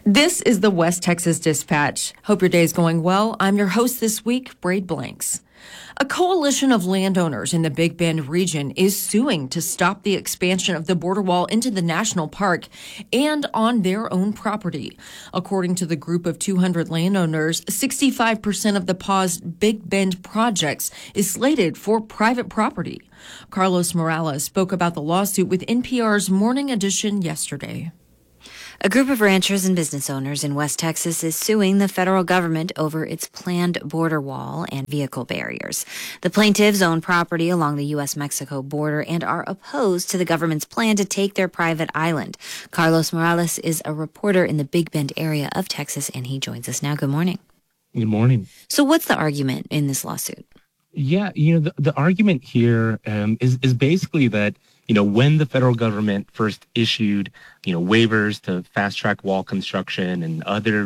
This is the West Texas Dispatch. Hope your day is going well. I'm your host this week, Braid Blanks. A coalition of landowners in the Big Bend region is suing to stop the expansion of the border wall into the national park and on their own property. According to the group of 200 landowners, 65% of the paused Big Bend projects is slated for private property. Carlos Morales spoke about the lawsuit with NPR's Morning Edition yesterday. A group of ranchers and business owners in West Texas is suing the federal government over its planned border wall and vehicle barriers. The plaintiffs own property along the U.S.-Mexico border and are opposed to the government's plan to take their private island. Carlos Morales is a reporter in the Big Bend area of Texas, and he joins us now. Good morning. Good morning. So what's the argument in this lawsuit? Yeah, the argument here is basically that, when the federal government first issued, waivers to fast track wall construction and other